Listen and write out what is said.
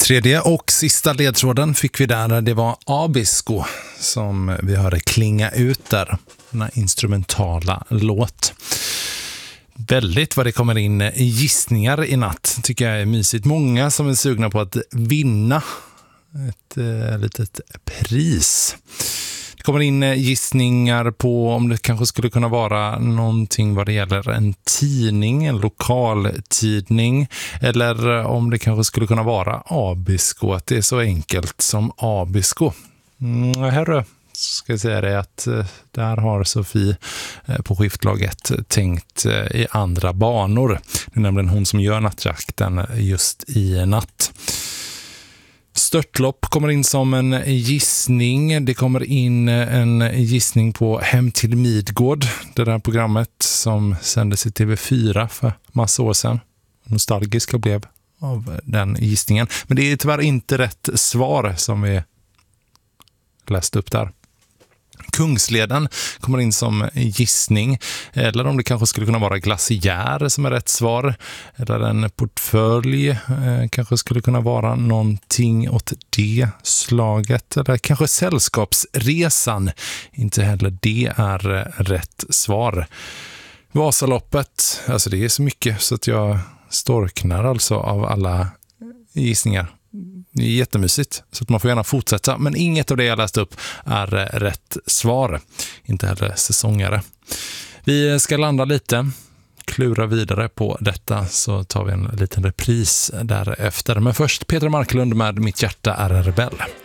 Tredje och sista ledtråden fick vi där. Det var Abisko som vi hörde klinga ut där. Den här instrumentala låt. Väldigt vad det kommer in gissningar i natt. Tycker jag är mysigt. Många som är sugna på att vinna ett litet pris. Det kommer in gissningar på om det kanske skulle kunna vara någonting vad det gäller en tidning, en lokaltidning, eller om det kanske skulle kunna vara Abisko, att det är så enkelt som Abisko. Herre, ska jag säga det att där har Sofie på skiftlaget tänkt i andra banor. Det är nämligen hon som gör nattjakten just i natt. Störtlopp kommer in som en gissning. Det kommer in en gissning på Hem till Midgård. Det där programmet som sändes i TV4 för massa år sedan. Nostalgisk jag blev av den gissningen. Men det är tyvärr inte rätt svar som vi läste upp där. Kungsleden kommer in som gissning, eller om det kanske skulle kunna vara glaciär som är rätt svar, eller en portfölj kanske skulle kunna vara någonting åt det slaget, eller kanske sällskapsresan, inte heller det är rätt svar. Vasaloppet, alltså det är så mycket så att jag storknar alltså av alla gissningar. Det är jättemysigt, så att man får gärna fortsätta. Men inget av det jag läst upp är rätt svar. Inte heller säsongare. Vi ska landa lite, klura vidare på detta, så tar vi en liten repris därefter. Men först Petra Marklund med Mitt hjärta är rebell.